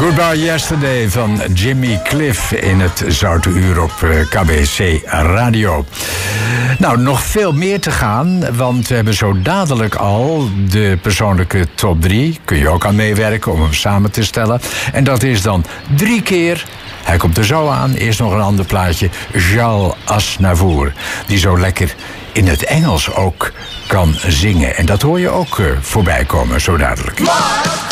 Goodbye Yesterday van Jimmy Cliff in het Zoute Uur op KBC Radio. Nou, nog veel meer te gaan, want we hebben zo dadelijk al de persoonlijke top 3. Kun je ook aan meewerken om hem samen te stellen. En dat is dan 3 keer... Hij komt er zo aan. Eerst nog een ander plaatje. Charles Aznavour. Die zo lekker in het Engels ook kan zingen. En dat hoor je ook voorbij komen, zo dadelijk.